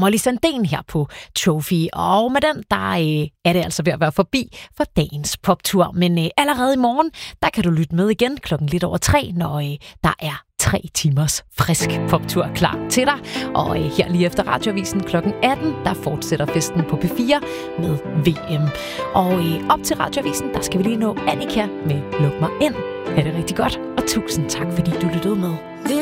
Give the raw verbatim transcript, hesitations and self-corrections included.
Molly Sandén her på Trophy. Og med den, der øh, er det altså ved at være forbi for dagens poptur. Men øh, allerede i morgen, der kan du lytte med igen klokken lidt over tre, når øh, der er tre timers frisk poptur klar til dig. Og øh, her lige efter Radioavisen klokken atten, der fortsætter festen på P fire med V M. Og øh, op til Radioavisen, der skal vi lige nå Annika med Luk mig ind. Ha' det rigtig godt, og tusind tak, fordi du lyttede med.